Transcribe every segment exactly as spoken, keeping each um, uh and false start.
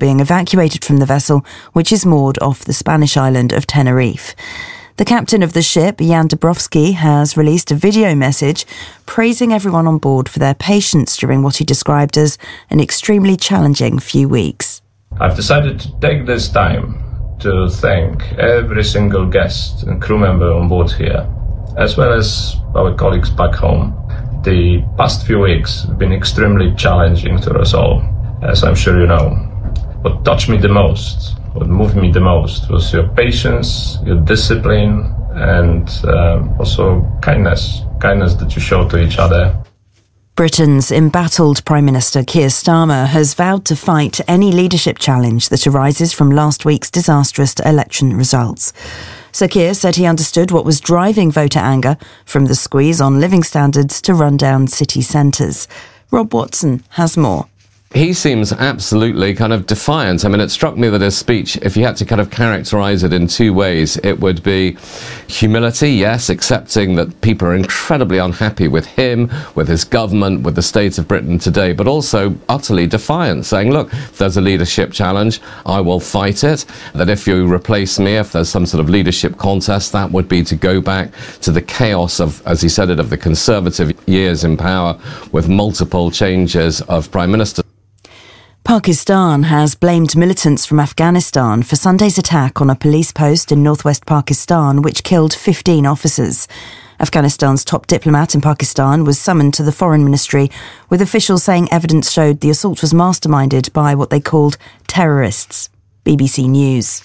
being evacuated from the vessel, which is moored off the Spanish island of Tenerife. The captain of the ship, Jan Dubrovsky, has released a video message praising everyone on board for their patience during what he described as an extremely challenging few weeks. I've decided to take this time to thank every single guest and crew member on board here, as well as our colleagues back home. The past few weeks have been extremely challenging to us all, as I'm sure you know. What touched me the most, what moved me the most, was your patience, your discipline, and um, also kindness, kindness that you show to each other. Britain's embattled Prime Minister Keir Starmer has vowed to fight any leadership challenge that arises from last week's disastrous election results. Sir Keir said he understood what was driving voter anger, from the squeeze on living standards to rundown city centres. Rob Watson has more. He seems absolutely kind of defiant. I mean, it struck me that his speech, if you had to kind of characterise it in two ways, it would be humility, yes, accepting that people are incredibly unhappy with him, with his government, with the state of Britain today, but also utterly defiant, saying, look, if there's a leadership challenge, I will fight it. That if you replace me, if there's some sort of leadership contest, that would be to go back to the chaos of, as he said it, of the Conservative years in power with multiple changes of Prime Minister. Pakistan has blamed militants from Afghanistan for Sunday's attack on a police post in northwest Pakistan, which killed fifteen officers. Afghanistan's top diplomat in Pakistan was summoned to the Foreign Ministry, with officials saying evidence showed the assault was masterminded by what they called terrorists. B B C News.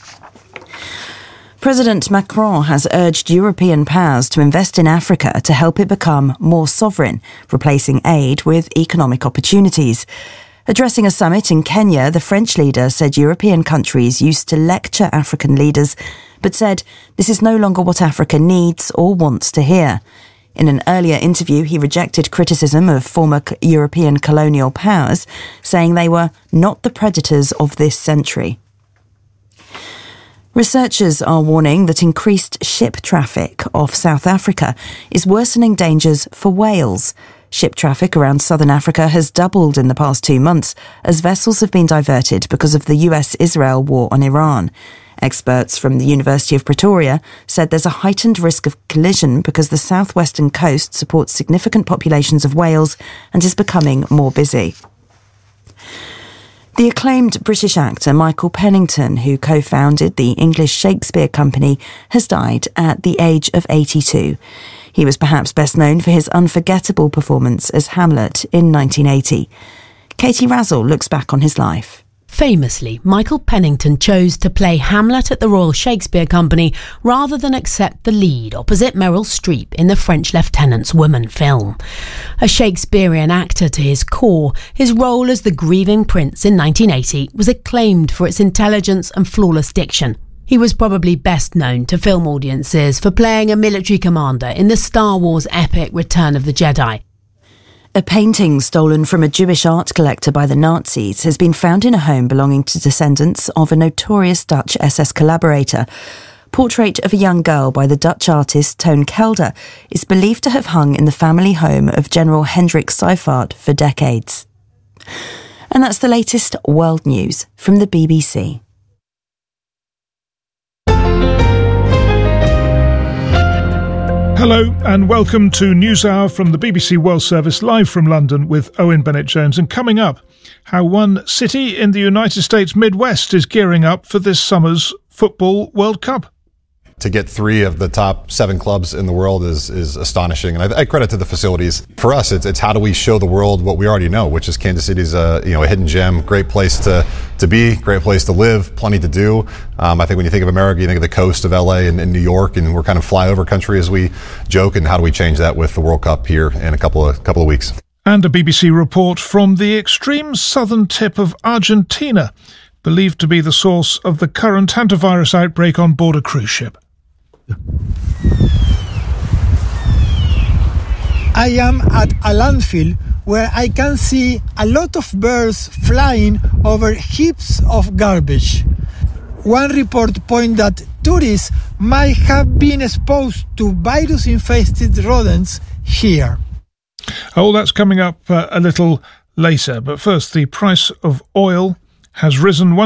President Macron has urged European powers to invest in Africa to help it become more sovereign, replacing aid with economic opportunities. Addressing a summit in Kenya, the French leader said European countries used to lecture African leaders, but said this is no longer what Africa needs or wants to hear. In an earlier interview, he rejected criticism of former European colonial powers, saying they were not the predators of this century. Researchers are warning that increased ship traffic off South Africa is worsening dangers for whales. Ship traffic around southern Africa has doubled in the past two months as vessels have been diverted because of the U S Israel war on Iran. Experts from the University of Pretoria said there's a heightened risk of collision because the southwestern coast supports significant populations of whales and is becoming more busy. The acclaimed British actor Michael Pennington, who co-founded the English Shakespeare Company, has died at the age of eighty-two. He was perhaps best known for his unforgettable performance as Hamlet in nineteen eighty. Katie Razzle looks back on his life. Famously, Michael Pennington chose to play Hamlet at the Royal Shakespeare Company rather than accept the lead opposite Meryl Streep in the French Lieutenant's Woman film. A Shakespearean actor to his core, his role as the grieving prince in nineteen eighty was acclaimed for its intelligence and flawless diction. He was probably best known to film audiences for playing a military commander in the Star Wars epic Return of the Jedi. A painting stolen from a Jewish art collector by the Nazis has been found in a home belonging to descendants of a notorious Dutch S S collaborator. Portrait of a young girl by the Dutch artist Toon Kelder is believed to have hung in the family home of General Hendrik Seyfarth for decades. And that's the latest world news from the B B C. Hello and welcome to NewsHour from the B B C World Service, live from London with Owen Bennett-Jones. And coming up, how one city in the United States Midwest is gearing up for this summer's Football World Cup. To get three of the top seven clubs in the world is is astonishing, and I, I credit to the facilities. For us, it's it's how do we show the world what we already know, which is Kansas City's a you know a hidden gem, great place to to be, great place to live, plenty to do. Um, I think when you think of America, you think of the coast of L A and, and New York, and we're kind of flyover country as we joke. And how do we change that with the World Cup here in a couple of couple of weeks? And a B B C report from the extreme southern tip of Argentina, believed to be the source of the current hantavirus outbreak on board a cruise ship. I am at a landfill where I can see a lot of birds flying over heaps of garbage. One report points that tourists might have been exposed to virus-infested rodents here. Oh, that's coming up uh, a little later. But first, the price of oil has risen one